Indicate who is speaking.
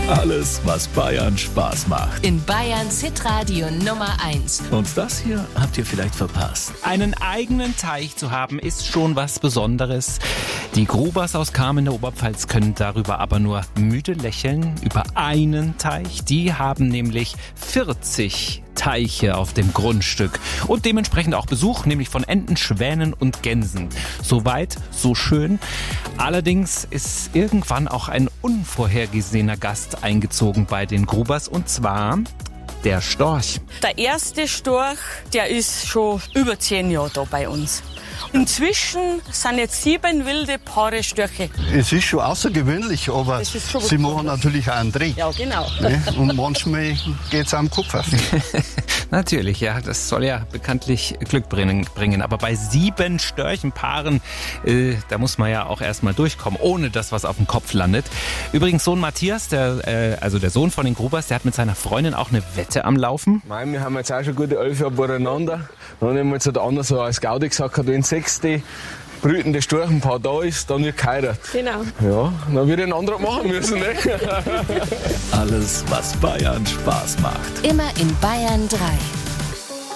Speaker 1: Alles, was Bayern Spaß macht.
Speaker 2: In Bayerns Hitradio Nummer 1.
Speaker 1: Und das hier habt ihr vielleicht verpasst.
Speaker 3: Einen eigenen Teich zu haben, ist schon was Besonderes. Die Grubers aus Cham in der Oberpfalz können darüber aber nur müde lächeln. Über einen Teich. Die haben nämlich 40 Teiche auf dem Grundstück und dementsprechend auch Besuch, nämlich von Enten, Schwänen und Gänsen. Soweit, so schön. Allerdings ist irgendwann auch ein unvorhergesehener Gast eingezogen bei den Grubers, und zwar der Storch.
Speaker 4: Der erste Storch, der ist schon über 10 Jahre da bei uns. Inzwischen sind jetzt 7 wilde Paare Störche.
Speaker 5: Es ist schon außergewöhnlich, aber
Speaker 4: Das ist schon
Speaker 5: sie machen natürlich auch einen Dreh.
Speaker 4: Ja, genau.
Speaker 5: Ne? Und manchmal geht es am Kopf auf.
Speaker 3: Natürlich, ja, das soll ja bekanntlich Glück bringen. Aber bei 7 Störchenpaaren, da muss man ja auch erstmal durchkommen, ohne dass was auf dem Kopf landet. Übrigens, Sohn Matthias, der Sohn von den Grubers, der hat mit seiner Freundin auch eine Wette am Laufen.
Speaker 6: Nein, wir haben jetzt auch schon gute 11 Jahre beieinander. Dann haben wir jetzt der andere so als Gaudi gesagt, wenn 6. brütende Storchenpaar da ist, dann wird geheiratet.
Speaker 4: Genau.
Speaker 6: Ja, dann wird ein anderer machen müssen, ne?
Speaker 1: Alles, was Bayern Spaß macht.
Speaker 2: Immer in Bayern 3.